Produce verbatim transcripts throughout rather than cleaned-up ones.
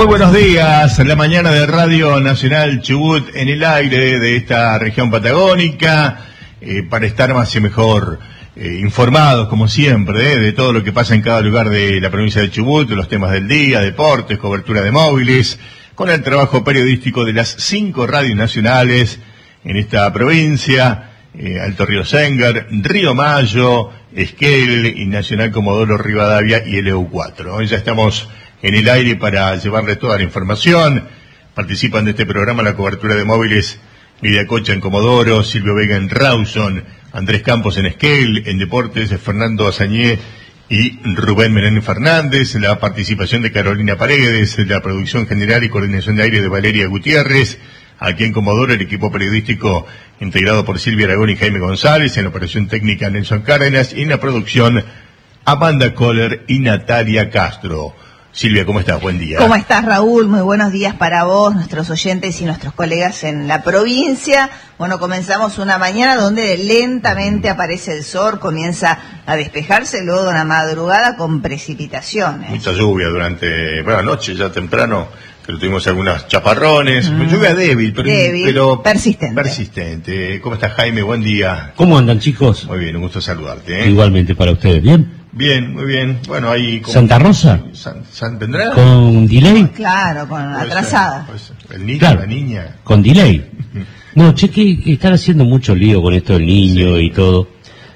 Muy buenos días, la mañana de Radio Nacional Chubut en el aire de esta región patagónica, eh, para estar más y mejor eh, informados, como siempre, eh, de todo lo que pasa en cada lugar de la provincia de Chubut, de los temas del día, deportes, cobertura de móviles, con el trabajo periodístico de las cinco radios nacionales en esta provincia, eh, Alto Río Sengar, Río Mayo, Esquel y Nacional Comodoro Rivadavia y L U cuatro. Hoy ya estamos en el aire para llevarle toda la información. Participan de este programa la cobertura de móviles Lidia Cocha en Comodoro, Silvio Vega en Rawson, Andrés Campos en Esquel, en Deportes Fernando Azañé y Rubén Menéndez Fernández, la participación de Carolina Paredes, la producción general y coordinación de aire de Valeria Gutiérrez, aquí en Comodoro el equipo periodístico integrado por Silvia Aragón y Jaime González, en la operación técnica Nelson Cárdenas y en la producción Amanda Kohler y Natalia Castro. Silvia, ¿cómo estás? Buen día. ¿Cómo estás, Raúl? Muy buenos días para vos, nuestros oyentes y nuestros colegas en la provincia. Bueno, comenzamos una mañana donde lentamente aparece el sol, comienza a despejarse, luego de una madrugada con precipitaciones. Mucha lluvia durante, bueno, anoche ya temprano, pero tuvimos algunos chaparrones, mm. lluvia débil, pero, débil, pero persistente. persistente. ¿Cómo estás, Jaime? Buen día. ¿Cómo andan, chicos? Muy bien, un gusto saludarte. ¿eh? Igualmente para ustedes, ¿bien? Bien, muy bien. Bueno, ahí... Como... ¿Santa Rosa? ¿San, San vendrá? ¿Con delay? Claro, con Puede atrasada. Ser, puede ser. El niño, claro, la niña. Con delay. No, che, que están haciendo mucho lío con esto del niño sí. y todo.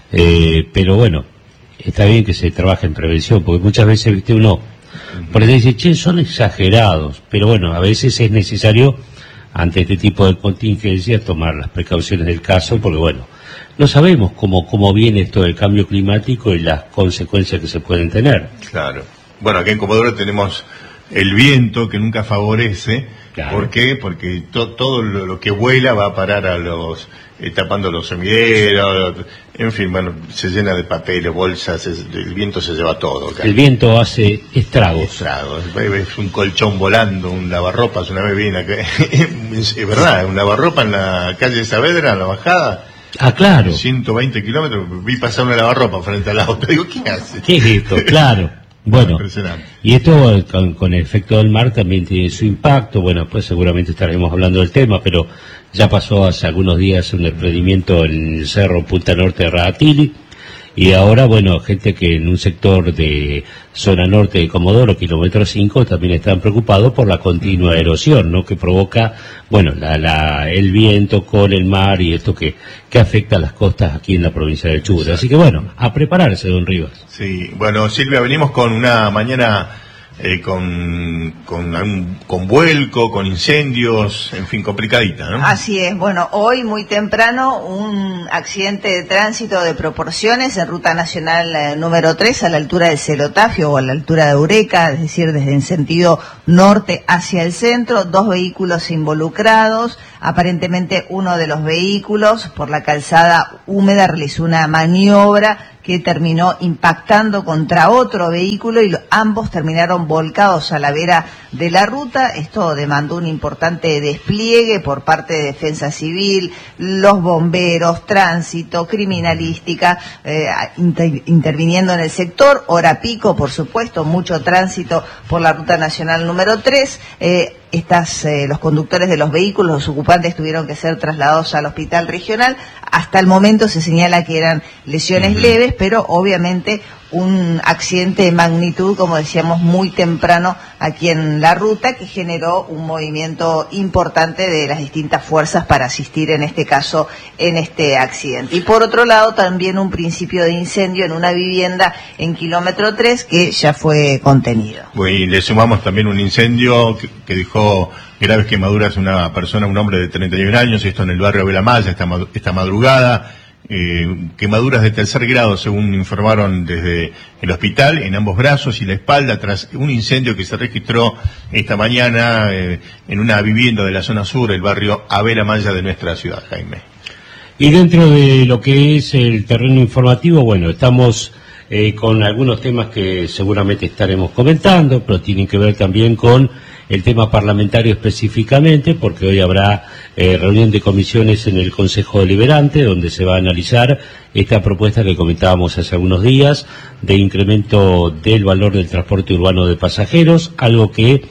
Eh, pero bueno, está bien que se trabaje en prevención, porque muchas veces, viste, uno... Uh-huh. Por ahí dice, che, son exagerados. Pero bueno, a veces es necesario, ante este tipo de contingencias, tomar las precauciones del caso, porque bueno... No sabemos cómo, cómo viene esto del cambio climático y las consecuencias que se pueden tener. Claro. Bueno, aquí en Comodoro tenemos el viento que nunca favorece. Claro. ¿Por qué? Porque to, todo lo, lo que vuela va a parar a los... Eh, tapando los semideros, en fin, bueno, se llena de papel, bolsas, es, el viento se lleva todo. Acá. El viento hace estragos. Estragos. Es un colchón volando, un lavarropas, una vez viene acá. Es verdad, un lavarropa en la calle Saavedra, en la bajada. Ah, claro. ciento veinte kilómetros, vi pasar una lavarropa frente al auto. Digo, ¿qué hace? ¿Qué es esto? Claro. Bueno, y esto con, con el efecto del mar también tiene su impacto. Bueno, pues seguramente estaremos hablando del tema, pero ya pasó hace algunos días un desprendimiento en el cerro Punta Norte de Radatili. Y ahora, bueno, gente que en un sector de zona norte de Comodoro, kilómetro cinco, también están preocupados por la continua erosión, ¿no? Que provoca, bueno, la, la, el viento con el mar y esto que, que afecta a las costas aquí en la provincia del Chubut. Así que bueno, a prepararse, don Rivas. Sí, bueno, Silvia, venimos con una mañana eh, con, con, un, con vuelco, con incendios, en fin, complicadita, ¿no? Así es. Bueno, hoy muy temprano un accidente de tránsito de proporciones en Ruta Nacional eh, número tres a la altura del Celotafio o a la altura de Eureka, es decir, desde el sentido norte hacia el centro, dos vehículos involucrados. Aparentemente uno de los vehículos por la calzada húmeda realizó una maniobra que terminó impactando contra otro vehículo y lo, ambos terminaron volcados a la vera de la ruta. Esto demandó un importante despliegue por parte de Defensa Civil, los bomberos, tránsito, criminalística, eh, inter, interviniendo en el sector. Hora pico, por supuesto, mucho tránsito por la Ruta Nacional número tres. Eh, Estas, eh, los conductores de los vehículos, los ocupantes tuvieron que ser trasladados al hospital regional. Hasta el momento se señala que eran lesiones uh-huh. leves, pero obviamente un accidente de magnitud, como decíamos, muy temprano aquí en la ruta, que generó un movimiento importante de las distintas fuerzas para asistir, en este caso, en este accidente. Y por otro lado, también un principio de incendio en una vivienda en kilómetro tres que ya fue contenido. Y le sumamos también un incendio que, que dejó graves quemaduras a una persona, un hombre de treinta y un años, esto en el barrio Belamaya, esta, esta madrugada. Eh, quemaduras de tercer grado, según informaron desde el hospital, en ambos brazos y la espalda, tras un incendio que se registró esta mañana eh, en una vivienda de la zona sur, el barrio Abel Amaya de nuestra ciudad, Jaime. Y dentro de lo que es el terreno informativo, bueno, estamos eh, con algunos temas que seguramente estaremos comentando, pero tienen que ver también con el tema parlamentario específicamente, porque hoy habrá eh, reunión de comisiones en el Consejo Deliberante, donde se va a analizar esta propuesta que comentábamos hace algunos días, de incremento del valor del transporte urbano de pasajeros, algo que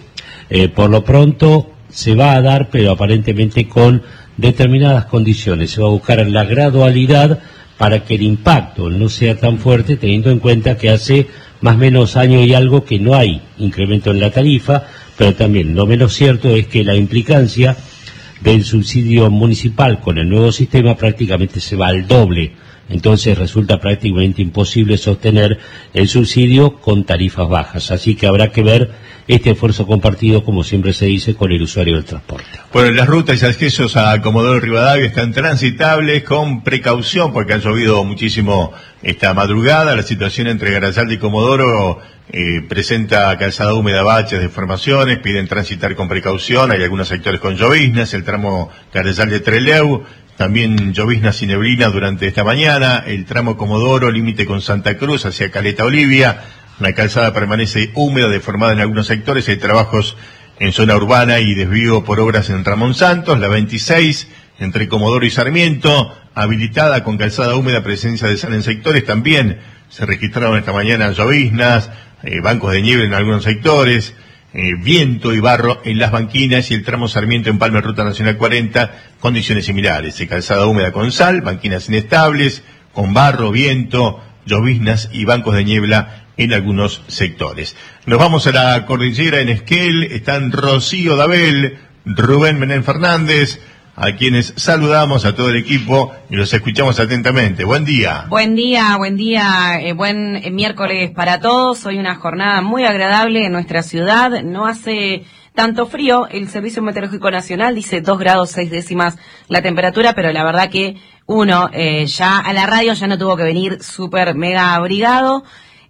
Eh, por lo pronto se va a dar, pero aparentemente con determinadas condiciones. Se va a buscar la gradualidad para que el impacto no sea tan fuerte, teniendo en cuenta que hace más o menos año y algo que no hay incremento en la tarifa, pero también lo menos cierto es que la implicancia del subsidio municipal con el nuevo sistema prácticamente se va al doble. Entonces resulta prácticamente imposible sostener el subsidio con tarifas bajas. Así que habrá que ver este esfuerzo compartido, como siempre se dice, con el usuario del transporte. Bueno, las rutas y accesos a Comodoro Rivadavia están transitables con precaución porque ha llovido muchísimo esta madrugada. La situación entre Garasalde y Comodoro eh, presenta calzada húmeda, baches, deformaciones, piden transitar con precaución. Hay algunos sectores con lloviznas, el tramo Garasalde-Trelew. También lloviznas y neblina durante esta mañana, el tramo Comodoro, límite con Santa Cruz hacia Caleta Olivia, la calzada permanece húmeda, deformada en algunos sectores, hay trabajos en zona urbana y desvío por obras en Ramón Santos, la veintiséis entre Comodoro y Sarmiento, habilitada con calzada húmeda, presencia de sal en sectores, también se registraron esta mañana lloviznas, eh, bancos de nieve en algunos sectores, Eh, viento y barro en las banquinas y el tramo Sarmiento en Palma, Ruta Nacional cuarenta, condiciones similares, eh, calzada húmeda con sal, banquinas inestables, con barro, viento, lloviznas y bancos de niebla en algunos sectores. Nos vamos a la cordillera en Esquel, están Rocío Dabel, Rubén Menem Fernández, a quienes saludamos a todo el equipo y los escuchamos atentamente. Buen día. Buen día, buen día, eh, buen eh, miércoles para todos. Hoy una jornada muy agradable en nuestra ciudad. No hace tanto frío. El Servicio Meteorológico Nacional dice dos grados seis décimas la temperatura, pero la verdad que uno eh, ya a la radio ya no tuvo que venir súper mega abrigado.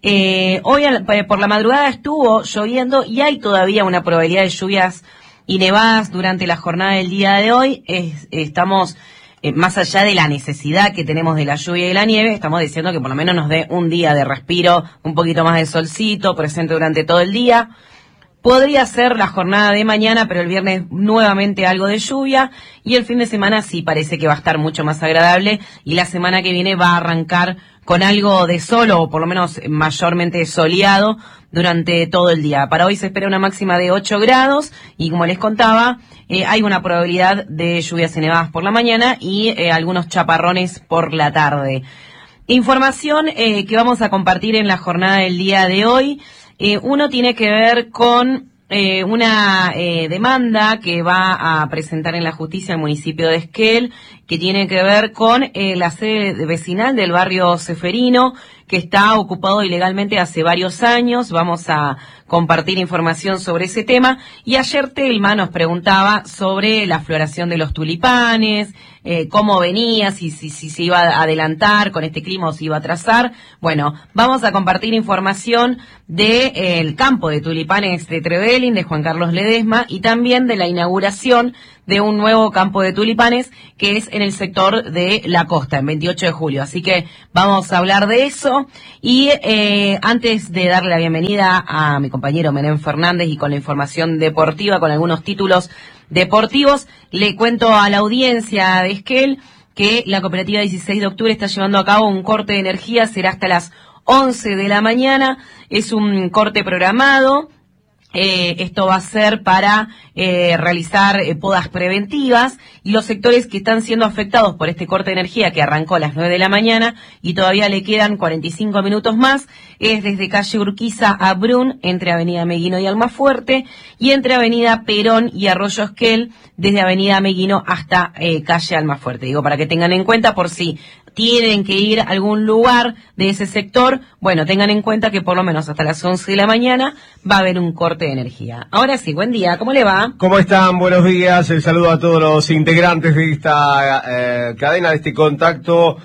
Eh, hoy por la madrugada estuvo lloviendo y hay todavía una probabilidad de lluvias y nevadas durante la jornada del día de hoy. Es, estamos, eh, más allá de la necesidad que tenemos de la lluvia y la nieve, estamos diciendo que por lo menos nos dé un día de respiro, un poquito más de solcito, presente durante todo el día. Podría ser la jornada de mañana, pero el viernes nuevamente algo de lluvia, y el fin de semana sí parece que va a estar mucho más agradable, y la semana que viene va a arrancar con algo de sol, o por lo menos mayormente soleado, durante todo el día. Para hoy se espera una máxima de ocho grados, y como les contaba, eh, hay una probabilidad de lluvias y nevadas por la mañana, y eh, algunos chaparrones por la tarde. Información eh, que vamos a compartir en la jornada del día de hoy. Eh, uno tiene que ver con eh, una eh, demanda que va a presentar en la justicia el municipio de Esquel, que tiene que ver con eh, la sede vecinal del barrio Ceferino, que está ocupado ilegalmente hace varios años. Vamos a compartir información sobre ese tema. Y ayer Telma nos preguntaba sobre la floración de los tulipanes, eh, cómo venía, si, si, si se iba a adelantar con este clima o si iba a atrasar. Bueno, vamos a compartir información del de, eh, campo de tulipanes de Trevelin, de Juan Carlos Ledesma, y también de la inauguración de un nuevo campo de tulipanes que es en el sector de la costa, en veintiocho de julio. Así que vamos a hablar de eso. Y eh, antes de darle la bienvenida a mi compañero Menem Fernández y con la información deportiva, con algunos títulos deportivos, le cuento a la audiencia de Esquel que la cooperativa dieciséis de octubre está llevando a cabo un corte de energía, será hasta las once de la mañana, es un corte programado. Eh, esto va a ser para eh, realizar eh, podas preventivas, y los sectores que están siendo afectados por este corte de energía que arrancó a las nueve de la mañana y todavía le quedan cuarenta y cinco minutos más, es desde calle Urquiza a Brun, entre avenida Meguino y Almafuerte, y entre avenida Perón y Arroyo Esquel, desde avenida Meguino hasta eh, calle Almafuerte. Digo, para que tengan en cuenta por si tienen que ir a algún lugar de ese sector, bueno, tengan en cuenta que por lo menos hasta las once de la mañana va a haber un corte de energía. Ahora sí, buen día, ¿cómo le va? ¿Cómo están? Buenos días, el saludo a todos los integrantes de esta eh, cadena, de este contacto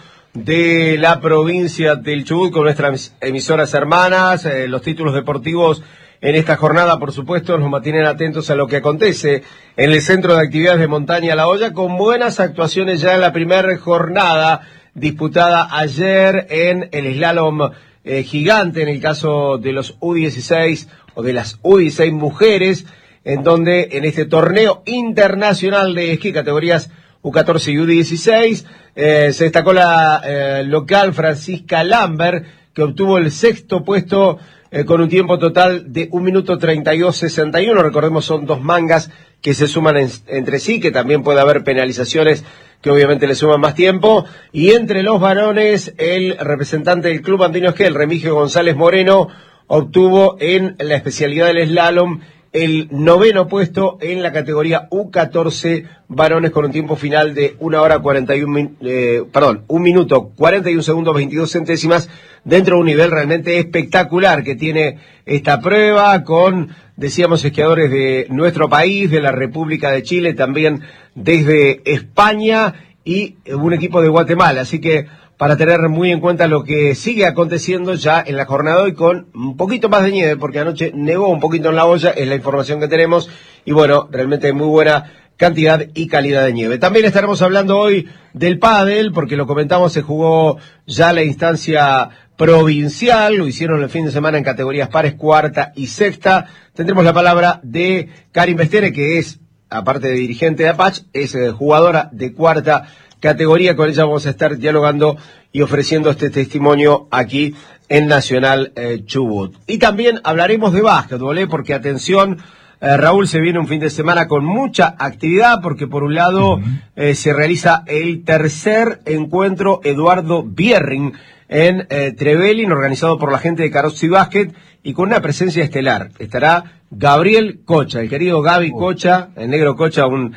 de la provincia del Chubut con nuestras emisoras hermanas. Eh, los títulos deportivos en esta jornada, por supuesto, nos mantienen atentos a lo que acontece en el Centro de Actividades de Montaña La Hoya, con buenas actuaciones ya en la primera jornada disputada ayer en el slalom eh, gigante, en el caso de los U dieciséis o de las U dieciséis mujeres, en donde en este torneo internacional de esquí, categorías U catorce y U dieciséis, eh, se destacó la eh, local Francisca Lambert, que obtuvo el sexto puesto eh, con un tiempo total de un minuto treinta y dos sesenta y uno. Recordemos, son dos mangas que se suman en, entre sí, que también puede haber penalizaciones que obviamente le suman más tiempo. Y entre los varones, el representante del Club Andino Esquel, Remigio González Moreno, obtuvo en la especialidad del slalom el noveno puesto en la categoría U catorce varones, con un tiempo final de una hora cuarenta y un, eh, perdón, un minuto cuarenta y un segundos veintidós centésimas, dentro de un nivel realmente espectacular que tiene esta prueba, con, decíamos, esquiadores de nuestro país, de la República de Chile, también desde España y un equipo de Guatemala. Así que para tener muy en cuenta lo que sigue aconteciendo ya en la jornada de hoy, con un poquito más de nieve, porque anoche nevó un poquito en la olla, es la información que tenemos, y bueno, realmente muy buena cantidad y calidad de nieve. También estaremos hablando hoy del pádel, porque lo comentamos, se jugó ya la instancia provincial, lo hicieron el fin de semana en categorías pares, cuarta y sexta. Tendremos la palabra de Karin Bestere, que es, aparte de dirigente de Apache, es eh, jugadora de cuarta categoría. Con ella vamos a estar dialogando y ofreciendo este testimonio aquí en Nacional eh, Chubut. Y también hablaremos de básquetbol, ¿eh? Porque atención, eh, Raúl, se viene un fin de semana con mucha actividad, porque por un lado uh-huh. eh, se realiza el tercer encuentro Eduardo Bierring en eh, Trevelin, organizado por la gente de Carozzi Basket, y con una presencia estelar. Estará Gabriel Cocha, el querido Gaby uh. Cocha, el negro Cocha, un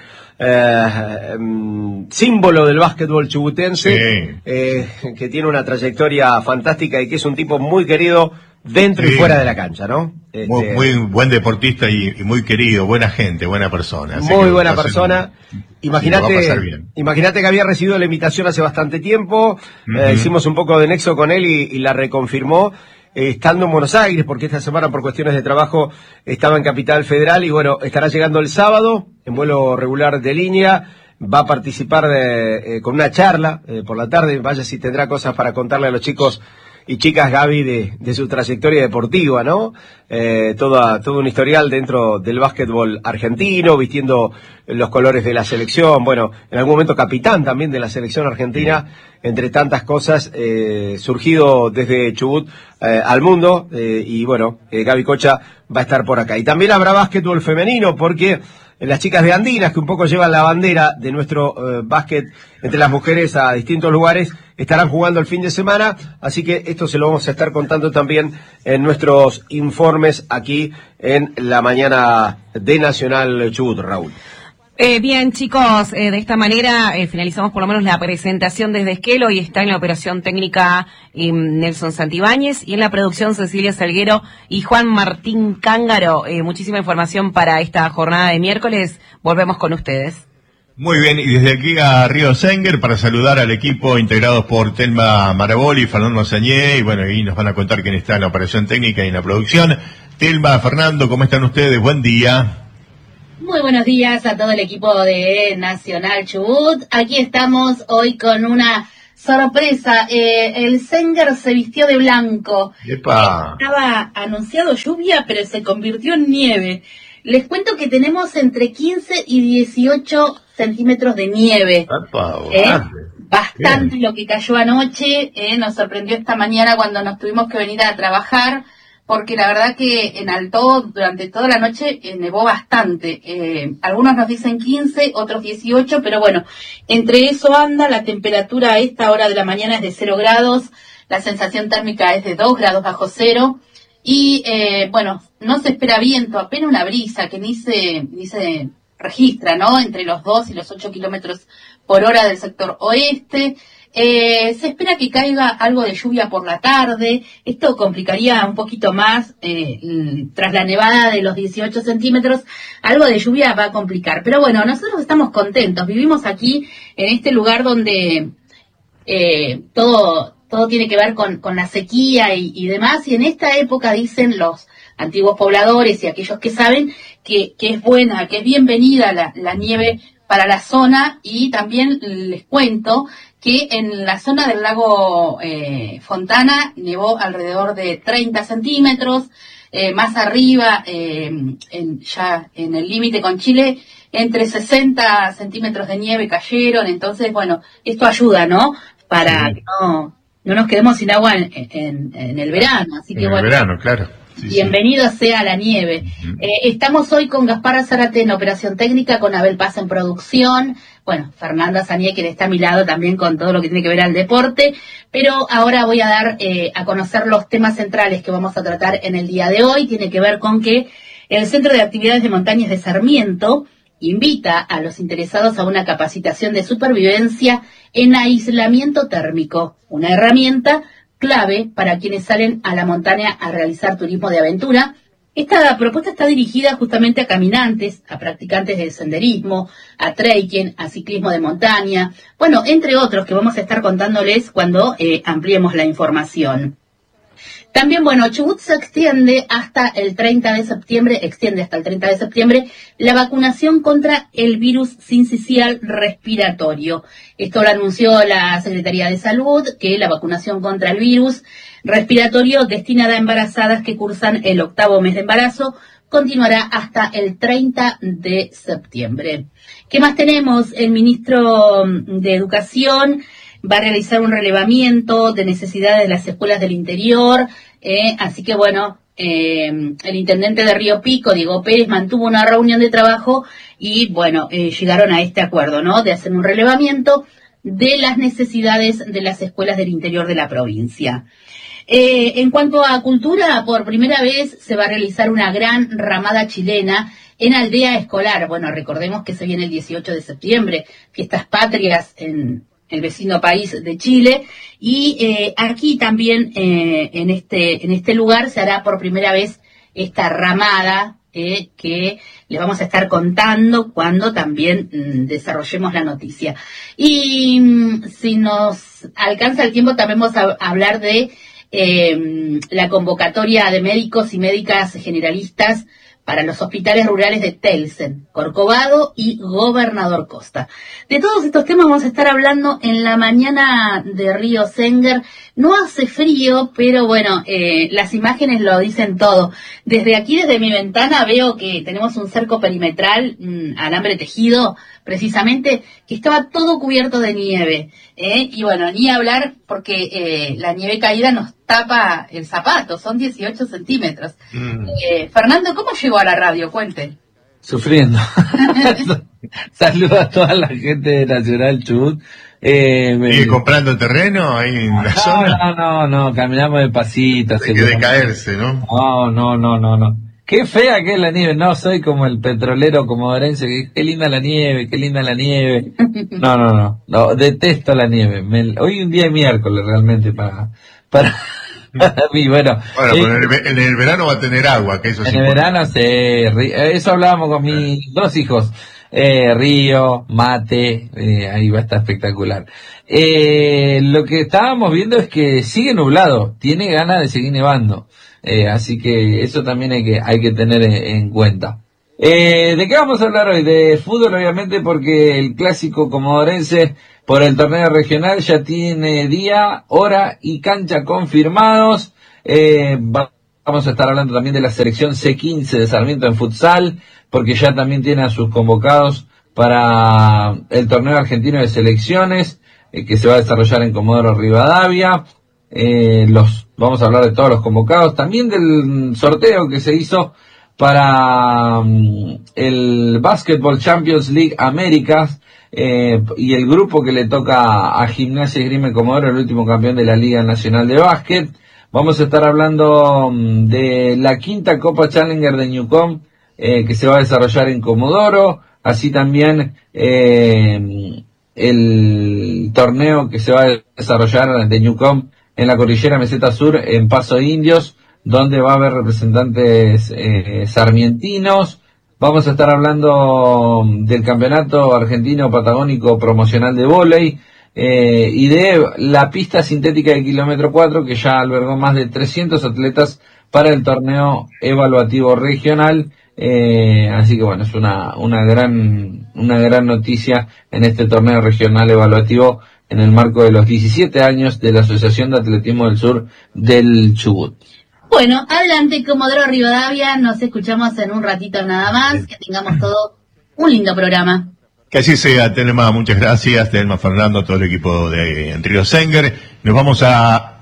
Eh, um, símbolo del básquetbol chubutense, sí. eh, que tiene una trayectoria fantástica y que es un tipo muy querido dentro sí. y fuera de la cancha, ¿no? Este, muy, muy buen deportista y, y muy querido, buena gente, buena persona. Así muy buena persona. Imagínate, imagínate que había recibido la invitación hace bastante tiempo, uh-huh. eh, hicimos un poco de nexo con él y, y la reconfirmó. Eh, estando en Buenos Aires, porque esta semana por cuestiones de trabajo estaba en Capital Federal, y bueno, estará llegando el sábado en vuelo regular de línea, va a participar de, eh, con una charla eh, por la tarde. Vaya si tendrá cosas para contarle a los chicos y chicas, Gaby, de, de su trayectoria deportiva, ¿no? Eh, toda, todo un historial dentro del básquetbol argentino, vistiendo los colores de la selección, bueno, en algún momento capitán también de la selección argentina, entre tantas cosas, eh, surgido desde Chubut eh, al mundo, eh, y bueno, eh, Gaby Cocha va a estar por acá. Y también habrá básquetbol femenino, porque las chicas de Andinas, que un poco llevan la bandera de nuestro eh, básquet entre las mujeres a distintos lugares, estarán jugando el fin de semana, así que esto se lo vamos a estar contando también en nuestros informes aquí en la mañana de Nacional Chubut, Raúl. Eh, bien, chicos, eh, de esta manera eh, finalizamos por lo menos la presentación desde Esquel. Hoy está en la operación técnica eh, Nelson Santibáñez, y en la producción Cecilia Salguero y Juan Martín Cángaro. Eh, muchísima información para esta jornada de miércoles. Volvemos con ustedes. Muy bien, y desde aquí a Río Senger para saludar al equipo integrado por Telma Maraboli, Fernando Sañé, y bueno, y nos van a contar quién está en la operación técnica y en la producción. Telma, Fernando, ¿cómo están ustedes? Buen día. Muy buenos días a todo el equipo de Nacional Chubut. Aquí estamos hoy con una sorpresa. Eh, el Senger se vistió de blanco. ¡Epa! Estaba anunciado lluvia, pero se convirtió en nieve. Les cuento que tenemos entre quince y dieciocho centímetros de nieve. ¡Epa! ¿Eh? Bastante. Bien. Lo que cayó anoche. Eh, nos sorprendió esta mañana cuando nos tuvimos que venir a trabajar, porque la verdad que en Alto durante toda la noche eh, nevó bastante. Eh, algunos nos dicen quince, otros dieciocho, pero bueno, entre eso anda. La temperatura a esta hora de la mañana es de cero grados, la sensación térmica es de dos grados bajo cero, y eh, bueno, no se espera viento, apenas una brisa que ni se, ni se registra, ¿no? Entre los dos y los ocho kilómetros por hora del sector oeste. Eh, se espera que caiga algo de lluvia por la tarde. Esto complicaría un poquito más, eh, tras la nevada de los dieciocho centímetros, algo de lluvia va a complicar. Pero bueno, nosotros estamos contentos. Vivimos aquí en este lugar donde eh, todo, todo tiene que ver con, con la sequía y, y demás. Y en esta época dicen los antiguos pobladores y aquellos que saben que, que es buena, que es bienvenida la, la nieve para la zona. Y también les cuento que en la zona del lago eh, Fontana nevó alrededor de treinta centímetros, eh, más arriba, eh, en, ya en el límite con Chile, entre sesenta centímetros de nieve cayeron. Entonces, bueno, esto ayuda, ¿no? Para sí. que no, no nos quedemos sin agua en, en, en el verano. Así que en bueno, el verano, claro. Sí, bienvenido sí. sea la nieve. Uh-huh. Eh, estamos hoy con Gaspar Zárate en operación técnica, con Abel Paz en producción, bueno, Fernanda Sanié, quien está a mi lado también con todo lo que tiene que ver al deporte, pero ahora voy a dar eh, a conocer los temas centrales que vamos a tratar en el día de hoy. Tiene que ver con que el Centro de Actividades de Montañas de Sarmiento invita a los interesados a una capacitación de supervivencia en aislamiento térmico, una herramienta clave para quienes salen a la montaña a realizar turismo de aventura. Esta propuesta está dirigida justamente a caminantes, a practicantes de senderismo, a trekking, a ciclismo de montaña, bueno, entre otros que vamos a estar contándoles cuando eh, ampliemos la información. También, bueno, Chubut se extiende hasta el treinta de septiembre, extiende hasta el treinta de septiembre la vacunación contra el virus sincicial respiratorio. Esto lo anunció la Secretaría de Salud, que la vacunación contra el virus respiratorio destinada a embarazadas que cursan el octavo mes de embarazo continuará hasta el treinta de septiembre. ¿Qué más tenemos? El ministro de Educación va a realizar un relevamiento de necesidades de las escuelas del interior, eh, así que bueno, eh, el intendente de Río Pico, Diego Pérez, mantuvo una reunión de trabajo y bueno, eh, llegaron a este acuerdo, ¿no?, de hacer un relevamiento de las necesidades de las escuelas del interior de la provincia. Eh, en cuanto a cultura, por primera vez se va a realizar una gran ramada chilena en Aldea Escolar. Bueno, recordemos que se viene el dieciocho de septiembre, fiestas patrias en el vecino país de Chile, y eh, aquí también eh, en este en este lugar se hará por primera vez esta ramada eh, que les vamos a estar contando cuando también mm, desarrollemos la noticia. Y mm, si nos alcanza el tiempo también vamos a hablar de eh, la convocatoria de médicos y médicas generalistas para los hospitales rurales de Telsen, Corcovado y Gobernador Costa. De todos estos temas vamos a estar hablando en la mañana de Río Senger. No hace frío, pero bueno, eh, las imágenes lo dicen todo. Desde aquí, desde mi ventana, veo que tenemos un cerco perimetral, mmm, alambre tejido, precisamente, que estaba todo cubierto de nieve. ¿eh? Y bueno, ni hablar porque eh, la nieve caída nos tapa el zapato, son dieciocho centímetros. Mm. Eh, Fernando, ¿cómo llegó a la radio? Cuente. Sufriendo. Saludos a toda la gente de Nacional Chubut. Eh, me... ¿Sigue comprando terreno ahí en la no, zona? No, no, no, caminamos despacito. Hay que decaerse, ¿no? No, no, no, no, no. Qué fea que es la nieve. No, soy como el petrolero comodorense, que qué linda la nieve, qué linda la nieve. No, no, no, no, detesto la nieve. Me... Hoy un día de miércoles realmente para... para... Y bueno, bueno eh, pero en, el, en el verano va a tener agua, que eso es en el verano sí, eso hablábamos con mis dos hijos, eh, río, mate, eh, ahí va a estar espectacular. Eh, lo que estábamos viendo es que sigue nublado, tiene ganas de seguir nevando, eh, así que eso también hay que hay que tener en, en cuenta. Eh, ¿De qué vamos a hablar hoy? De fútbol, obviamente, porque el clásico comodorense por el torneo regional ya tiene día, hora y cancha confirmados. Eh, vamos a estar hablando también de la selección C quince de Sarmiento en futsal, porque ya también tiene a sus convocados para el torneo argentino de selecciones, eh, que se va a desarrollar en Comodoro Rivadavia. Eh, los, vamos a hablar de todos los convocados, también del sorteo que se hizo para um, el Basketball Champions League Américas, eh, y el grupo que le toca a Gimnasia y Esgrima Comodoro, el último campeón de la Liga Nacional de Básquet. Vamos a estar hablando um, de la quinta Copa Challenger de Newcom, eh, que se va a desarrollar en Comodoro, así también eh, el torneo que se va a desarrollar de Newcom en la Cordillera Meseta Sur, en Paso Indios, donde va a haber representantes eh, sarmientinos. Vamos a estar hablando del Campeonato Argentino Patagónico Promocional de Vóley, eh, y de la pista sintética de kilómetro cuatro, que ya albergó más de trescientos atletas para el torneo evaluativo regional. Eh, así que bueno, es una, una gran, una gran noticia en este torneo regional evaluativo en el marco de los diecisiete años de la Asociación de Atletismo del Sur del Chubut. Bueno, adelante Comodoro Rivadavia, nos escuchamos en un ratito nada más, que tengamos todo un lindo programa. Que así sea, Telma, muchas gracias, Telma, Fernando, todo el equipo de Río Senger. Nos vamos a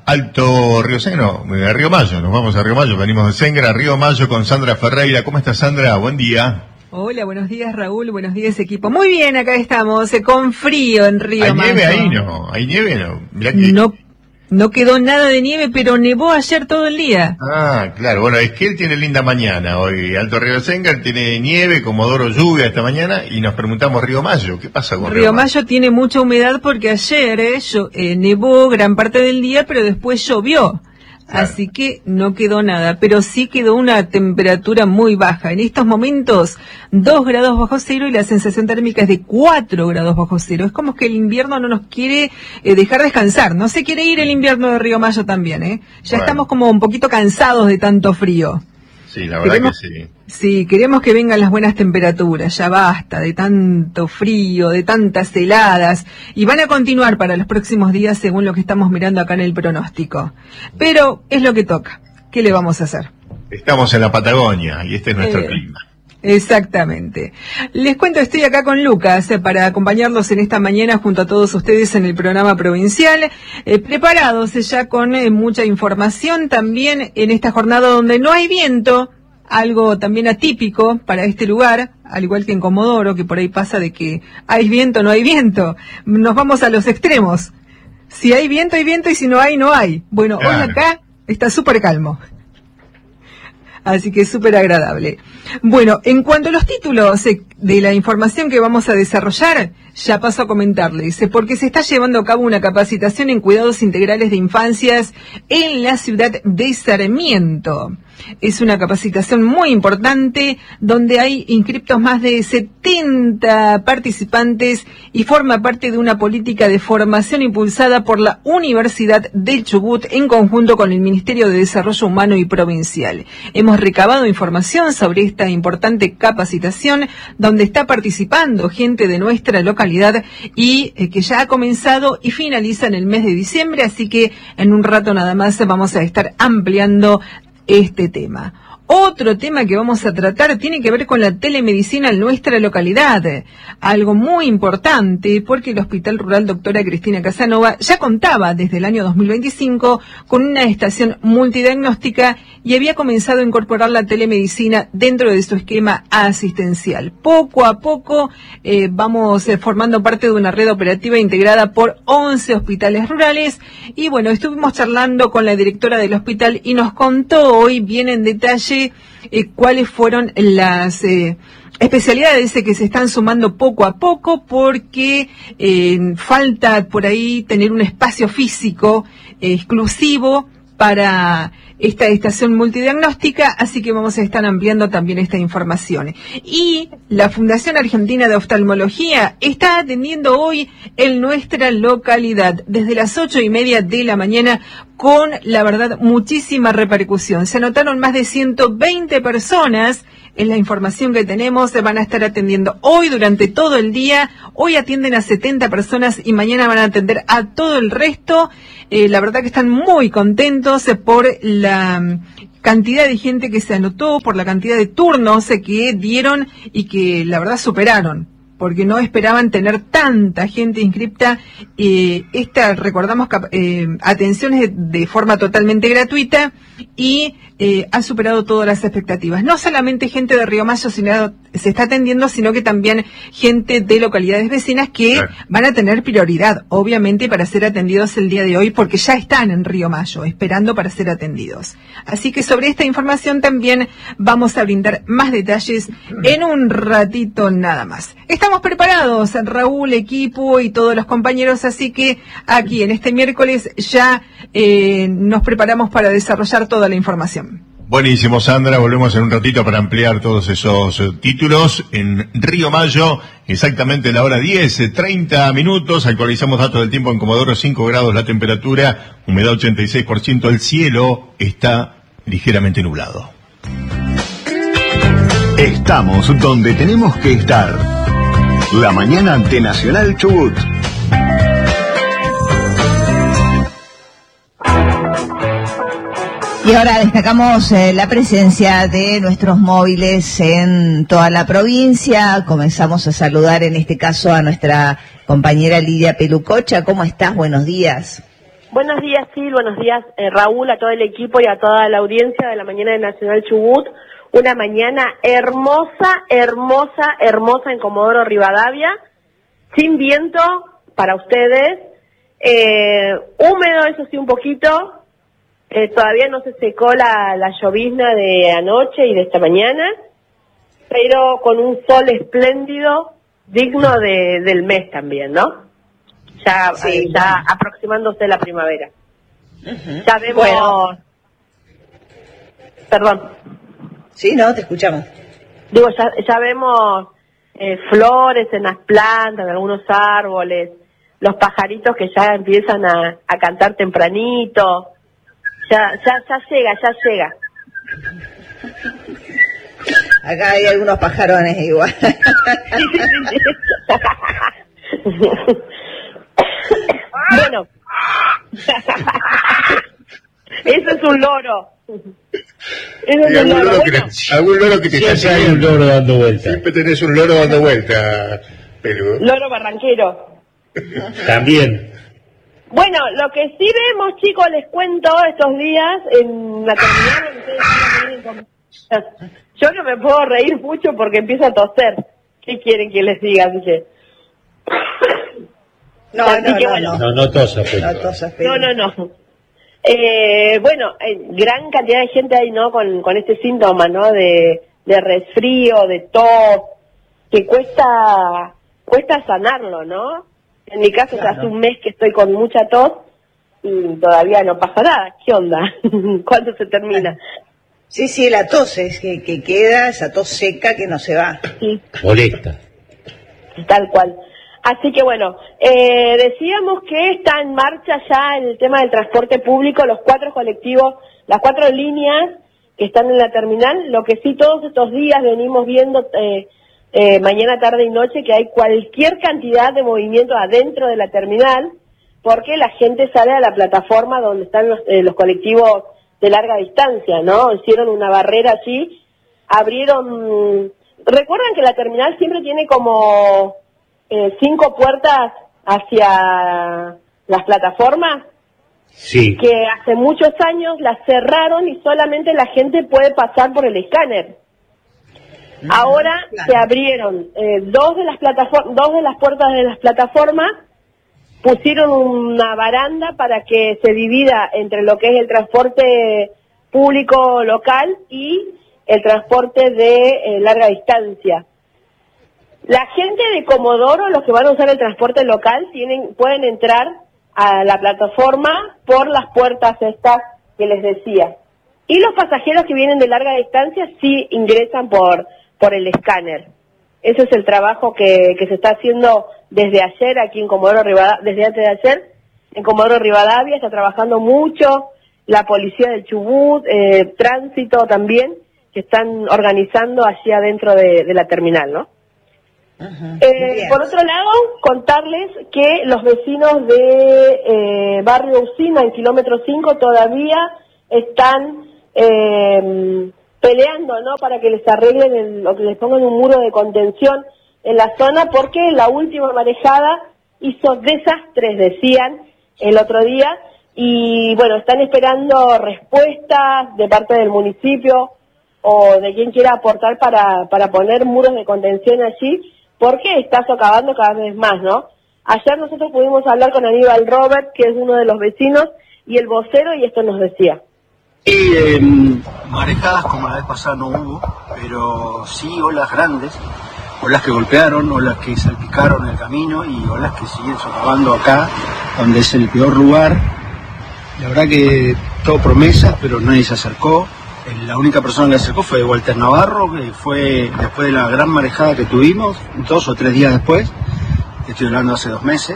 Alto Río Senga, no, a Río Mayo, nos vamos a Río Mayo, venimos de Senga, a Río Mayo con Sandra Ferreira. ¿Cómo estás, Sandra? Buen día. Hola, buenos días, Raúl, buenos días, equipo. Muy bien, acá estamos, eh, con frío en Río ¿Hay Mayo. nieve ahí? No, ¿hay nieve? No, mirá que... no, no quedó nada de nieve, pero nevó ayer todo el día. Ah, claro, bueno, es que él tiene linda mañana hoy. Alto Río Senga tiene nieve, Comodoro lluvia esta mañana, y nos preguntamos Río Mayo, ¿qué pasa con Río, Río Mayo? Mayo tiene mucha humedad porque ayer eh, yo, eh, nevó gran parte del día, pero después llovió. Claro. Así que no quedó nada, pero sí quedó una temperatura muy baja. En estos momentos, dos grados bajo cero y la sensación térmica es de cuatro grados bajo cero. Es como que el invierno no nos quiere eh, dejar descansar. No se quiere ir el invierno de Río Mayo también, ¿eh? Ya bueno. Estamos como un poquito cansados de tanto frío. Sí, la verdad queremos, que sí. Sí, queremos que vengan las buenas temperaturas, ya basta de tanto frío, de tantas heladas, y van a continuar para los próximos días según lo que estamos mirando acá en el pronóstico. Pero es lo que toca, ¿qué le vamos a hacer? Estamos en la Patagonia y este es nuestro eh, clima. Exactamente. Les cuento, estoy acá con Lucas eh, para acompañarlos en esta mañana junto a todos ustedes en el programa provincial, eh, preparados eh, ya con eh, mucha información también en esta jornada donde no hay viento, algo también atípico para este lugar, al igual que en Comodoro, que por ahí pasa de que hay viento, no hay viento. Nos vamos a los extremos. Si hay viento, hay viento, y si no hay, no hay. Bueno, claro. Hoy acá está súper calmo. Así que es súper agradable. Bueno, en cuanto a los títulos de la información que vamos a desarrollar, ya paso a comentarles, porque se está llevando a cabo una capacitación en cuidados integrales de infancias en la ciudad de Sarmiento. Es una capacitación muy importante donde hay inscriptos más de setenta participantes y forma parte de una política de formación impulsada por la Universidad del Chubut en conjunto con el Ministerio de Desarrollo Humano y Provincial. Hemos recabado información sobre esta importante capacitación donde está participando gente de nuestra localidad y eh, que ya ha comenzado y finaliza en el mes de diciembre, así que en un rato nada más vamos a estar ampliando este tema. Otro tema que vamos a tratar tiene que ver con la telemedicina en nuestra localidad. Algo muy importante porque el Hospital Rural Doctora Cristina Casanova ya contaba desde el año dos mil veinticinco con una estación multidiagnóstica y había comenzado a incorporar la telemedicina dentro de su esquema asistencial. Poco a poco eh, vamos eh, formando parte de una red operativa integrada por once hospitales rurales y bueno, estuvimos charlando con la directora del hospital y nos contó hoy bien en detalle Eh, cuáles fueron las eh, especialidades que se están sumando poco a poco porque eh, falta por ahí tener un espacio físico eh, exclusivo para esta estación multidiagnóstica, así que vamos a estar ampliando también esta información. Y la Fundación Argentina de Oftalmología está atendiendo hoy en nuestra localidad desde las ocho y media de la mañana con, la verdad, muchísima repercusión. Se anotaron más de ciento veinte personas. Es la información que tenemos, se van a estar atendiendo hoy durante todo el día. Hoy atienden a setenta personas y mañana van a atender a todo el resto. Eh, la verdad que están muy contentos por la cantidad de gente que se anotó, por la cantidad de turnos que dieron y que la verdad superaron, porque no esperaban tener tanta gente inscripta. Eh, esta, recordamos, eh, atenciones de, de forma totalmente gratuita y eh, ha superado todas las expectativas. No solamente gente de Río Mayo sino, se está atendiendo, sino que también gente de localidades vecinas que claro. van a tener prioridad, obviamente, para ser atendidos el día de hoy, porque ya están en Río Mayo, esperando para ser atendidos. Así que sobre esta información también vamos a brindar más detalles en un ratito nada más. Estamos preparados, Raúl, equipo y todos los compañeros, así que aquí en este miércoles ya eh, nos preparamos para desarrollar toda la información. Buenísimo, Sandra, volvemos en un ratito para ampliar todos esos eh, títulos en Río Mayo, exactamente la hora diez, treinta minutos, actualizamos datos del tiempo en Comodoro, cinco grados la temperatura, humedad ochenta y seis por ciento, el cielo está ligeramente nublado. Estamos donde tenemos que estar. La mañana de Nacional Chubut. Y ahora destacamos eh, la presencia de nuestros móviles en toda la provincia. Comenzamos a saludar en este caso a nuestra compañera Lidia Pelucocha. ¿Cómo estás? Buenos días. Buenos días, Sil, buenos días, eh, Raúl, a todo el equipo y a toda la audiencia de la mañana de Nacional Chubut. Una mañana hermosa, hermosa, hermosa en Comodoro Rivadavia, sin viento para ustedes, eh, húmedo, eso sí, un poquito, eh, todavía no se secó la, la llovizna de anoche y de esta mañana, pero con un sol espléndido, digno de, del mes también, ¿no? Ya, sí, eh, ya bueno. aproximándose la primavera. Uh-huh. Ya vemos... Bueno. Perdón. Sí, no, te escuchamos. Digo, ya, ya vemos eh, flores en las plantas, en algunos árboles, los pajaritos que ya empiezan a, a cantar tempranito. Ya, ya, ya llega, ya llega. Acá hay algunos pajarones igual. Bueno, eso es un loro. Eso es un loro. Loro bueno. que, algún loro que te sí, está hay un loro dando vuelta. Siempre tenés un loro dando vuelta, pero... Loro barranquero. También. Bueno, lo que sí vemos, chicos, les cuento estos días en la terminal. Yo no me puedo reír mucho porque empiezo a toser. ¿Qué quieren que les diga? Dije. No, no, que, bueno, no, no, no tosa, pero. No, tosa, pero. no, no, no. Eh, bueno, eh, gran cantidad de gente ahí, ¿no? Con, con este síntoma, ¿no? De, de resfrío, de tos, que cuesta, cuesta sanarlo, ¿no? En mi caso, claro. Hace un mes que estoy con mucha tos y todavía no pasa nada. ¿Qué onda? ¿Cuándo se termina? Sí, sí, la tos es que, que queda, esa tos seca que no se va. Sí. Molesta. Tal cual. Así que bueno, eh, decíamos que está en marcha ya el tema del transporte público, los cuatro colectivos, las cuatro líneas que están en la terminal, lo que sí todos estos días venimos viendo eh, eh, mañana, tarde y noche, que hay cualquier cantidad de movimiento adentro de la terminal, porque la gente sale a la plataforma donde están los, eh, los colectivos de larga distancia, ¿no? Hicieron una barrera allí, abrieron... ¿Recuerdan que la terminal siempre tiene como... Eh, cinco puertas hacia las plataformas? Sí. Que hace muchos años las cerraron y solamente la gente puede pasar por el escáner. Mm, Ahora claro. se abrieron eh, dos de las plataformas, dos de las puertas de las plataformas, pusieron una baranda para que se divida entre lo que es el transporte público local y el transporte de eh, larga distancia. La gente de Comodoro, los que van a usar el transporte local, tienen pueden entrar a la plataforma por las puertas estas que les decía. Y los pasajeros que vienen de larga distancia sí ingresan por por el escáner. Ese es el trabajo que, que se está haciendo desde ayer aquí en Comodoro Rivadavia, desde antes de ayer, en Comodoro Rivadavia, está trabajando mucho la policía del Chubut, eh, tránsito también, que están organizando allí adentro de, de la terminal, ¿no? Uh-huh. Eh, por otro lado, contarles que los vecinos de eh, Barrio Usina, en kilómetro cinco, todavía están eh, peleando, ¿no? Para que les arreglen el, o que les pongan un muro de contención en la zona, porque la última marejada hizo desastres, decían el otro día, y bueno, están esperando respuestas de parte del municipio o de quien quiera aportar para, para poner muros de contención allí, porque está socavando cada vez más, ¿no? Ayer nosotros pudimos hablar con Aníbal Robert, que es uno de los vecinos, y el vocero, y esto nos decía. Y eh, marejadas como la vez pasada no hubo, pero sí olas grandes, olas que golpearon, olas que salpicaron el camino y olas que siguen socavando acá, donde es el peor lugar. La verdad que todo promesas, pero nadie se acercó. La única persona que se acercó fue Walter Navarro, que fue después de la gran marejada que tuvimos, dos o tres días después, estoy hablando hace dos meses,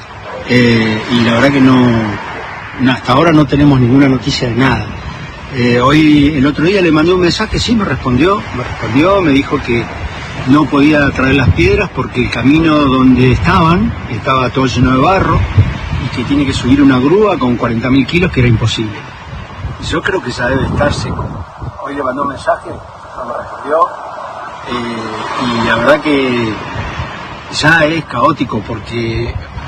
eh, y la verdad que no, no, hasta ahora no tenemos ninguna noticia de nada. Eh, hoy, el otro día le mandé un mensaje, sí, me respondió, me respondió, me dijo que no podía traer las piedras porque el camino donde estaban estaba todo lleno de barro y que tiene que subir una grúa con cuarenta mil kilos, que era imposible. Yo creo que ya debe estar seco. Hoy le mandó un mensaje, no me respondió, eh, y la verdad que ya es caótico porque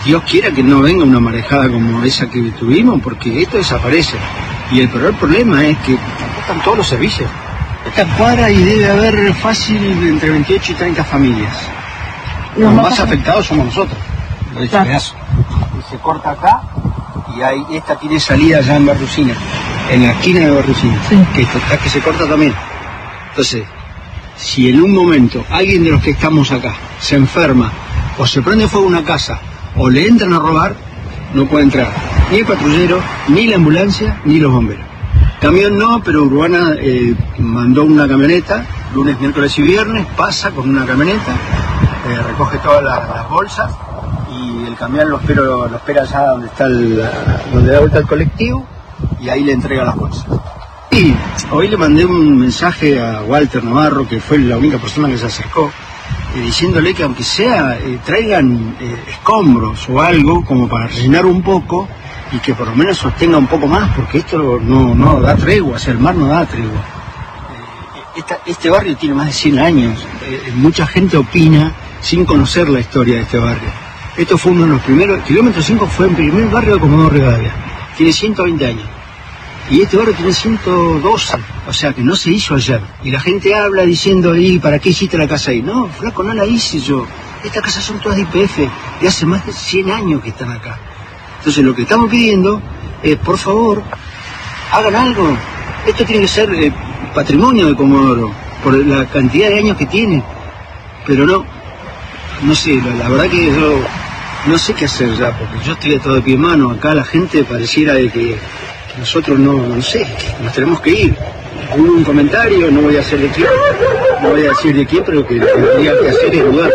Dios quiera que no venga una marejada como esa que tuvimos, porque esto desaparece. Y el peor problema es que están todos los servicios. Esta cuadra y debe haber fácil entre veintiocho y treinta familias. Los más afectados somos nosotros. Claro. Y se corta acá y hay, esta tiene salida allá en Barrucina, en la esquina de Barrucina, sí. que, está, que se corta también. Entonces, si en un momento alguien de los que estamos acá se enferma o se prende fuego una casa o le entran a robar, no puede entrar ni el patrullero, ni la ambulancia, ni los bomberos. Camión no, pero Urbana eh, mandó una camioneta, lunes, miércoles y viernes, pasa con una camioneta, eh, recoge todas las, las bolsas y el camión lo, espero, lo espera allá donde está el, donde da vuelta el colectivo y ahí le entrega las bolsas. Y hoy le mandé un mensaje a Walter Navarro, que fue la única persona que se acercó, eh, diciéndole que aunque sea eh, traigan eh, escombros o algo como para rellenar un poco y que por lo menos sostenga un poco más, porque esto no, no da tregua, o sea, el mar no da tregua. Eh, esta, este barrio tiene más de cien años, eh, mucha gente opina sin conocer la historia de este barrio. Esto fue uno de los primeros, Kilómetro cinco fue el primer barrio de Comodoro Rivadavia, tiene ciento veinte años. Y este barrio tiene ciento doce, o sea que no se hizo ayer. Y la gente habla diciendo, ¿y para qué hiciste la casa ahí? No, flaco, no la hice yo. Estas casas son todas de I P F, de hace más de cien años que están acá. Entonces lo que estamos pidiendo es, por favor, hagan algo. Esto tiene que ser eh, patrimonio de Comodoro, por la cantidad de años que tiene. Pero no, no sé, la, la verdad que yo no sé qué hacer ya, porque yo estoy a todo de pie en mano. Acá la gente pareciera de que nosotros no, no sé, nos tenemos que ir. Hubo un comentario, no voy a hacer de quién, no voy a decir de quién, pero que lo que tendría que hacer es mudar.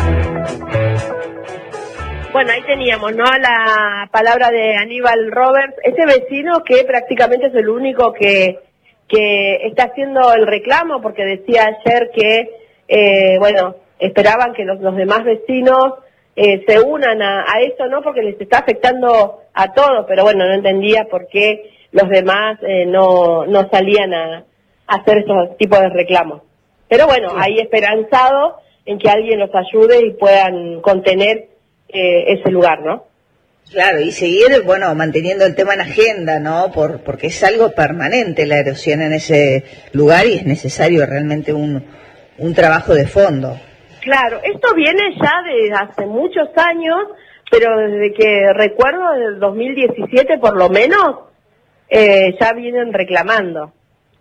Bueno, ahí teníamos, ¿no? La palabra de Aníbal Roberts, ese vecino que prácticamente es el único que, que está haciendo el reclamo, porque decía ayer que, eh, bueno, esperaban que los, los demás vecinos eh, se unan a, a esto, ¿no? Porque les está afectando a todos, pero bueno, no entendía por qué los demás eh, no, no salían a, a hacer esos tipos de reclamos. Pero bueno, ahí esperanzado en que alguien los ayude y puedan contener eh, ese lugar, ¿no? Claro, y seguir, bueno, manteniendo el tema en agenda, ¿no? Por, porque es algo permanente la erosión en ese lugar y es necesario realmente un, un trabajo de fondo. Claro, esto viene ya de hace muchos años, pero desde que recuerdo, desde el dos mil diecisiete por lo menos, eh, ya vienen reclamando.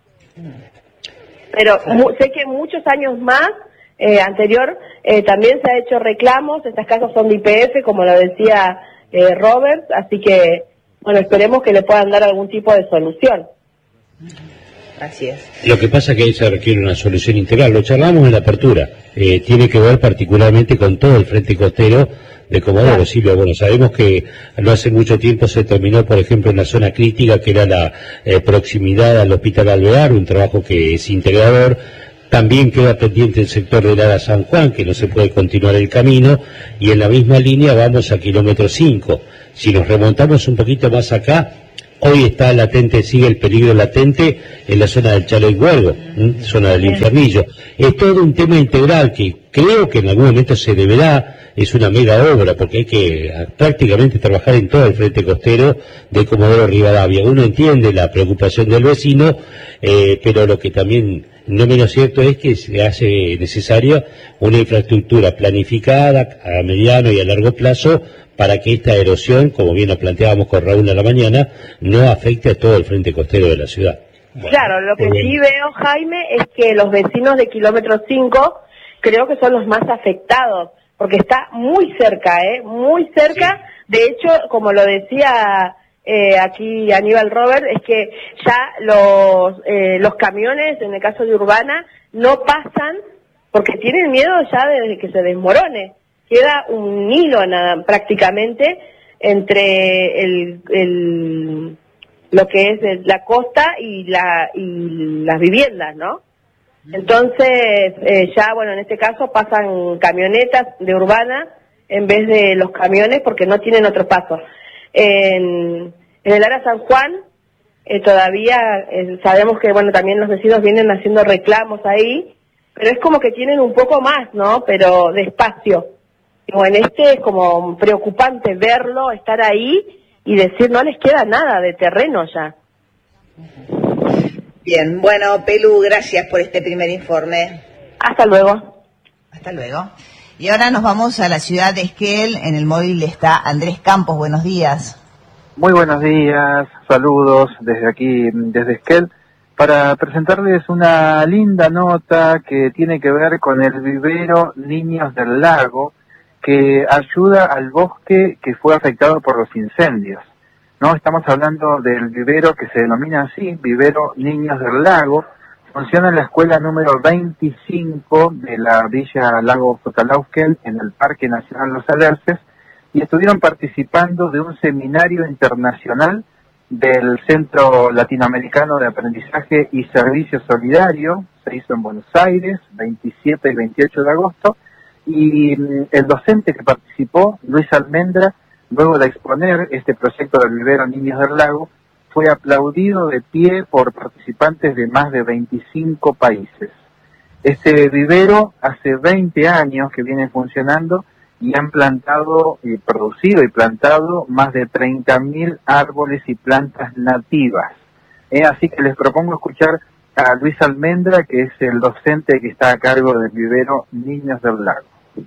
Pero mu sé que muchos años más, eh, anterior, eh, también se ha hecho reclamos, estas casas son de I P F, como lo decía eh, Robert, así que, bueno, esperemos que le puedan dar algún tipo de solución. Así es. Lo que pasa es que ahí se requiere una solución integral, lo charlamos en la apertura, eh, tiene que ver particularmente con todo el frente costero de Comodoro, claro. Silvia. Bueno, sabemos que no hace mucho tiempo se terminó, por ejemplo, en la zona crítica, que era la eh, proximidad al Hospital Alvear, un trabajo que es integrador. También queda pendiente el sector de Lara San Juan, que no se puede continuar el camino, y en la misma línea vamos a kilómetro cinco. Si nos remontamos un poquito más acá, hoy está latente, sigue el peligro latente en la zona del Chalo y Huergo, ¿m? Zona del Infernillo. Es todo un tema integral que creo que en algún momento se deberá, es una mega obra, porque hay que prácticamente trabajar en todo el frente costero de Comodoro Rivadavia. Uno entiende la preocupación del vecino, eh, pero lo que también no menos cierto es que se hace necesaria una infraestructura planificada a mediano y a largo plazo para que esta erosión, como bien nos planteábamos con Raúl a la mañana, no afecte a todo el frente costero de la ciudad. Bueno, claro, lo que sí veo, Jaime, es que los vecinos de kilómetro cinco creo que son los más afectados, porque está muy cerca, ¿eh? Muy cerca. Sí. De hecho, como lo decía eh, aquí Aníbal Robert, es que ya los, eh, los camiones, en el caso de Urbana, no pasan porque tienen miedo ya de que se desmorone. Queda un hilo nada, prácticamente entre el, el lo que es la costa y la y las viviendas, ¿no? Entonces, eh, ya, bueno, en este caso pasan camionetas de Urbana en vez de los camiones porque no tienen otro paso. En, en el área San Juan, eh, todavía eh, sabemos que, bueno, también los vecinos vienen haciendo reclamos ahí, pero es como que tienen un poco más, ¿no? Pero despacio. Y bueno, este es como preocupante verlo, estar ahí y decir, no les queda nada de terreno ya. Bien, bueno, Pelu, gracias por este primer informe. Hasta luego. Hasta luego. Y ahora nos vamos a la ciudad de Esquel. En el móvil está Andrés Campos. Buenos días. Muy buenos días, saludos desde aquí, desde Esquel, para presentarles una linda nota que tiene que ver con el vivero Niños del Lago, que ayuda al bosque que fue afectado por los incendios. No estamos hablando del vivero que se denomina así, vivero Niños del Lago. Funciona en la escuela número veinticinco de la Villa Lago Sotalauskel, en el Parque Nacional Los Alerces, y estuvieron participando de un seminario internacional del Centro Latinoamericano de Aprendizaje y Servicio Solidario. Se hizo en Buenos Aires, veintisiete y veintiocho de agosto, y el docente que participó, Luis Almendra, luego de exponer este proyecto del vivero Niños del Lago, fue aplaudido de pie por participantes de más de veinticinco países. Este vivero hace veinte años que viene funcionando y han plantado, y producido y plantado más de treinta mil árboles y plantas nativas. Eh, así que les propongo escuchar a Luis Almendra, que es el docente que está a cargo del vivero Niños del Lago.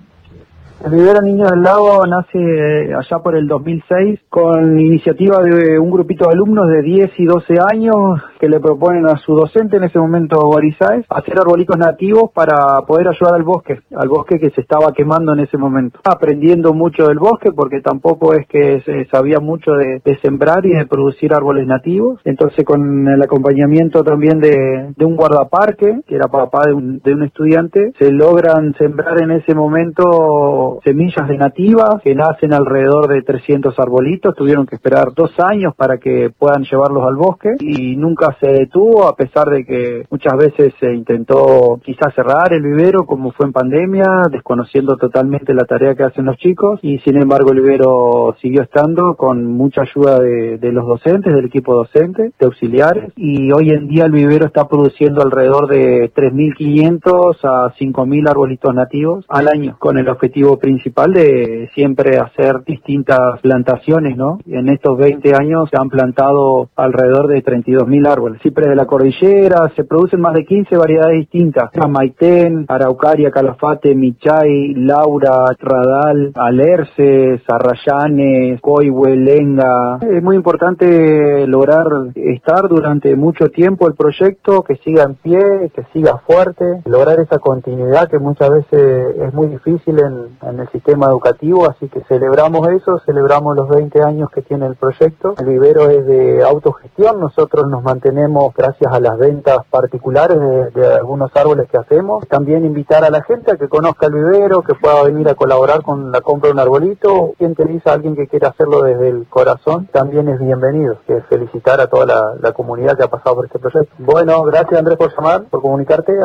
El vivero Niños del Lago nace allá por el dos mil seis con iniciativa de un grupito de alumnos de diez y doce años que le proponen a su docente, en ese momento Boris Sáez, hacer arbolitos nativos para poder ayudar al bosque, al bosque que se estaba quemando en ese momento. Aprendiendo mucho del bosque porque tampoco es que se sabía mucho de, de sembrar y de producir árboles nativos. Entonces, con el acompañamiento también de, de un guardaparque, que era papá de un, de un estudiante, se logran sembrar en ese momento semillas de nativas que nacen alrededor de trescientos arbolitos. Tuvieron que esperar dos años para que puedan llevarlos al bosque y nunca se detuvo, a pesar de que muchas veces se intentó quizás cerrar el vivero, como fue en pandemia, desconociendo totalmente la tarea que hacen los chicos, y sin embargo el vivero siguió estando con mucha ayuda de, de los docentes, del equipo docente, de auxiliares, y hoy en día el vivero está produciendo alrededor de tres mil quinientos a cinco mil arbolitos nativos al año, con el objetivo principal de siempre hacer distintas plantaciones, ¿no? En estos veinte años se han plantado alrededor de treinta y dos mil árboles. Ciprés de la cordillera, se producen más de quince variedades distintas: Maitén, Araucaria, Calafate, Michay, Laura, Radal, Alerces, Arrayanes, Coihue, Lenga. Es muy importante lograr estar durante mucho tiempo el proyecto, que siga en pie, que siga fuerte, lograr esa continuidad que muchas veces es muy difícil en, en el sistema educativo, así que celebramos eso, celebramos los veinte años que tiene el proyecto. El vivero es de autogestión, nosotros nos mantenemos gracias a las ventas particulares de, de algunos árboles que hacemos. También invitar a la gente a que conozca el vivero, que pueda venir a colaborar con la compra de un arbolito. Quien te dice a alguien que quiera hacerlo desde el corazón, también es bienvenido. Que felicitar a toda la, la comunidad que ha pasado por este proyecto. Bueno, gracias Andrés por llamar, por comunicarte.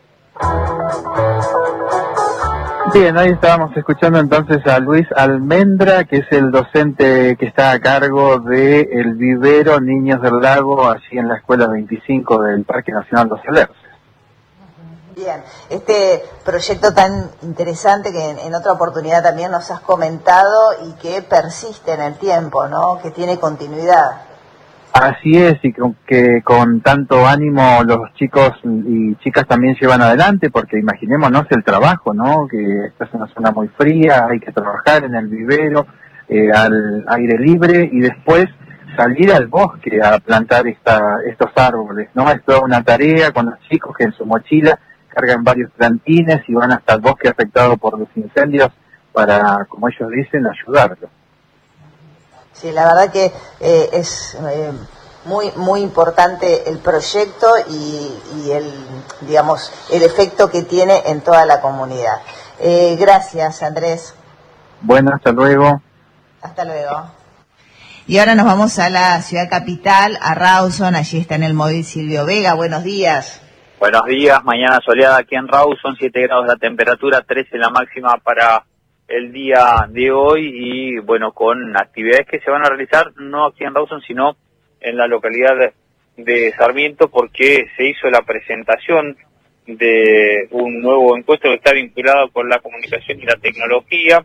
Bien, ahí estábamos escuchando entonces a Luis Almendra, que es el docente que está a cargo del vivero Niños del Lago, allí en la Escuela veinticinco del Parque Nacional Los Alerces. Bien, este proyecto tan interesante que en, en otra oportunidad también nos has comentado y que persiste en el tiempo, ¿no? Que tiene continuidad. Así es, y con, que con tanto ánimo los chicos y chicas también llevan adelante, porque imaginémonos el trabajo, ¿no? Que esta es una zona muy fría, hay que trabajar en el vivero, eh, al aire libre, y después salir al bosque a plantar esta, estos árboles, ¿no? Es toda una tarea con los chicos que en su mochila cargan varios plantines y van hasta el bosque afectado por los incendios para, como ellos dicen, ayudarlos. Sí, la verdad que eh, es eh, muy muy importante el proyecto y, y el digamos el efecto que tiene en toda la comunidad. Eh, gracias, Andrés. Bueno, hasta luego. Hasta luego. Y ahora nos vamos a la ciudad capital, a Rawson. Allí está en el móvil Silvio Vega. Buenos días. Buenos días. Mañana soleada aquí en Rawson, siete grados la temperatura, trece la máxima para el día de hoy, y bueno, con actividades que se van a realizar no aquí en Rawson, sino en la localidad de Sarmiento, porque se hizo la presentación de un nuevo encuentro que está vinculado con la comunicación y la tecnología.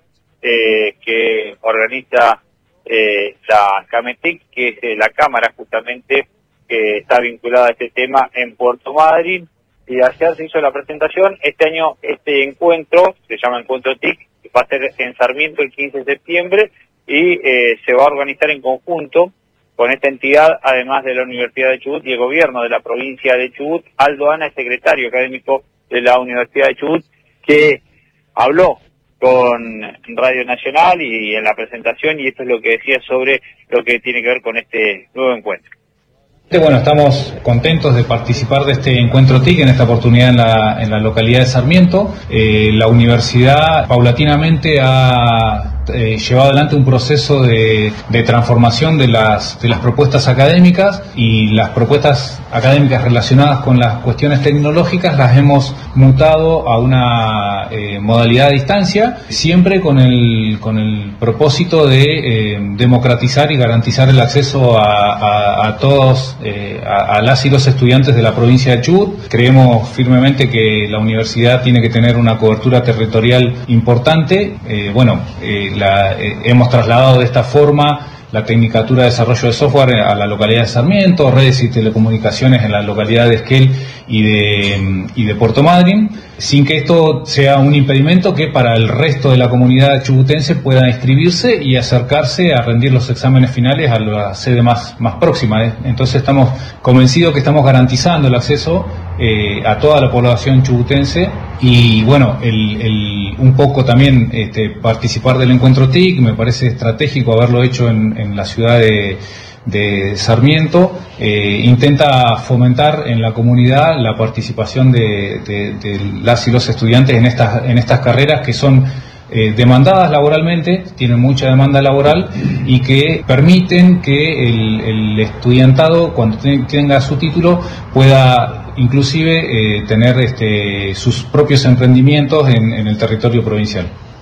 eh, que organiza eh, la CAMETEC, que es eh, la cámara justamente que está vinculada a este tema en Puerto Madryn, y ayer se hizo la presentación. Este año este encuentro, se llama Encuentro T I C, va a ser en Sarmiento el quince de septiembre, y eh, se va a organizar en conjunto con esta entidad, además de la Universidad de Chubut y el gobierno de la provincia de Chubut. Aldo Ana es secretario académico de la Universidad de Chubut, que habló con Radio Nacional y en la presentación, y esto es lo que decía sobre lo que tiene que ver con este nuevo encuentro. Bueno, estamos contentos de participar de este encuentro T I C, en esta oportunidad en la, en la localidad de Sarmiento. Eh, la universidad paulatinamente ha eh, llevado adelante un proceso de, de transformación de las, de las propuestas académicas, y las propuestas académicas relacionadas con las cuestiones tecnológicas las hemos mutado a una eh, modalidad a distancia, siempre con el, con el propósito de eh, democratizar y garantizar el acceso a, a, a todos Eh, a, a las y los estudiantes de la provincia de Chubut. Creemos firmemente que la universidad tiene que tener una cobertura territorial importante. Eh, bueno, eh, la, eh, hemos trasladado de esta forma la Tecnicatura de Desarrollo de Software a la localidad de Sarmiento, redes y telecomunicaciones en la localidad de Esquel y de, y de Puerto Madryn, sin que esto sea un impedimento que para el resto de la comunidad chubutense pueda inscribirse y acercarse a rendir los exámenes finales a la sede más, más próxima. ¿eh? Entonces estamos convencidos que estamos garantizando el acceso eh, a toda la población chubutense, y bueno, el, el, un poco también este, participar del encuentro T I C, me parece estratégico haberlo hecho en, en la ciudad de, de Sarmiento. Eh, intenta fomentar en la comunidad la participación de, de, de las y los estudiantes en estas, en estas carreras que son eh, demandadas laboralmente, tienen mucha demanda laboral, y que permiten que el, el estudiantado, cuando te, tenga su título, pueda inclusive eh, tener este, sus propios emprendimientos en, en el territorio provincial.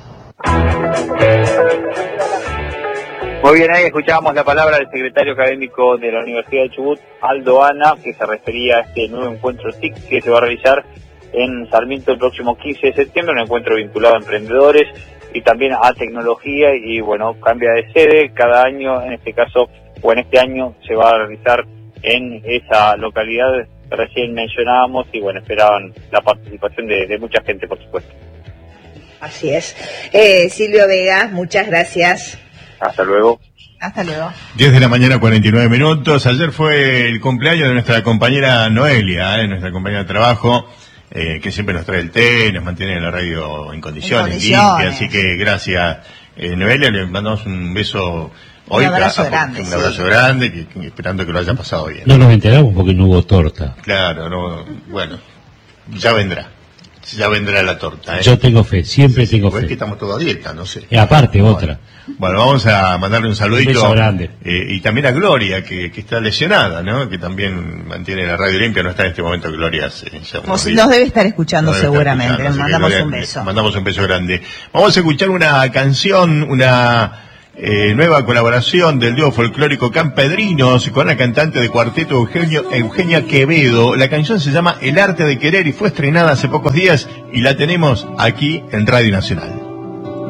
Muy bien, ahí escuchábamos la palabra del secretario académico de la Universidad de Chubut, Aldo Ana, que se refería a este nuevo encuentro T I C que se va a realizar en Sarmiento el próximo quince de septiembre, un encuentro vinculado a emprendedores y también a tecnología, y bueno, cambia de sede cada año, en este caso, o en este año se va a realizar en esa localidad que recién mencionábamos, y bueno, esperaban la participación de, de mucha gente, por supuesto. Así es. Eh, Silvio Vega, muchas gracias. Hasta luego. Hasta luego. diez de la mañana, cuarenta y nueve minutos. Ayer fue el cumpleaños de nuestra compañera Noelia, eh, nuestra compañera de trabajo, eh, que siempre nos trae el té, nos mantiene en la radio en condiciones, en condiciones. limpia. Así que gracias, eh, Noelia, le mandamos un beso. Hoy, un abrazo a, grande. Un abrazo sí. grande, que, que, esperando que lo haya pasado bien. No nos enteramos porque no hubo torta. Claro, no, bueno, ya vendrá. Ya vendrá la torta. ¿eh? Yo tengo fe, siempre sí, tengo sí, fe. Es que estamos todos a dieta, no sé. Y aparte, bueno, otra. Bueno, vamos a mandarle un saludito. Un beso grande. Eh, y también a Gloria, que, que está lesionada, ¿no? Que también mantiene la radio limpia. No está en este momento Gloria. Se, se nos, nos debe estar escuchando nos seguramente. Estar escuchando, mandamos Gloria, un beso. Mandamos un beso grande. Vamos a escuchar una canción, una... Eh, nueva colaboración del dúo folclórico Campedrinos con la cantante de cuarteto Eugenio, Eugenia Quevedo. La canción se llama El Arte de Querer y fue estrenada hace pocos días, y la tenemos aquí en Radio Nacional.